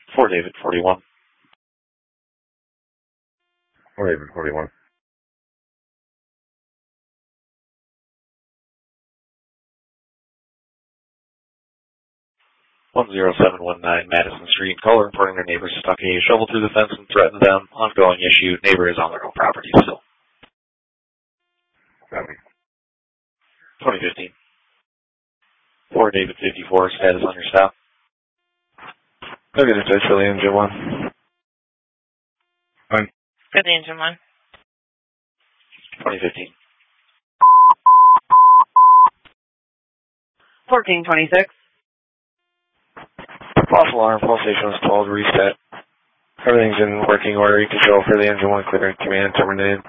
For David 41. For David 41. 10719 Madison Street. Caller reporting their neighbor stuck a shovel through the fence and threatened them. Ongoing issue. Neighbor is on their own property still. Copy. 2015. For David 54. Status on your stop. I'll get in touch for the engine one. Fine. For the engine one. 2015. 1426. False alarm. Pulse station was told. Reset. Everything's in working order. You can go for the engine one. Clear command terminated.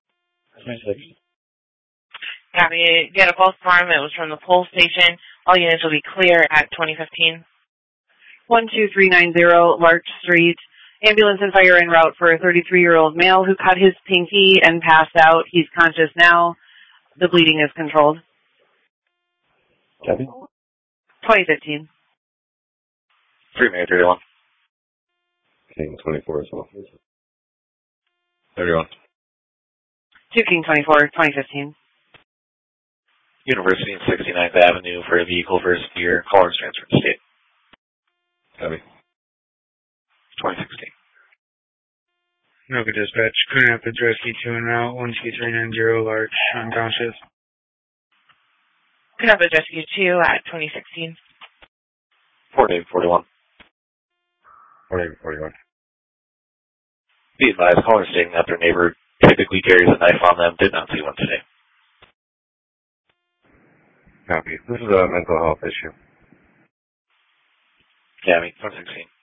Copy. Get a false alarm. It was from the pole station. All units will be clear at 2015. 12390 Larch Street. Ambulance and fire en route for a 33-year-old male who cut his pinky and passed out. He's conscious now. The bleeding is controlled. Copy. 2015. 331. King 24 as well. 31. 2 King 24, 2015. University and 69th Avenue for a vehicle versus deer. Callers transferred to state. Copy. 2016. Noka dispatch. Current Rapids Rescue 2 en route. 12390 Larch. Unconscious. Rapids Rescue 2 at 2016. 4841. 4841. Be advised, callers stating that their neighbor typically carries a knife on them did not see one today. Copy. This is a mental health issue. Yeah, 2016.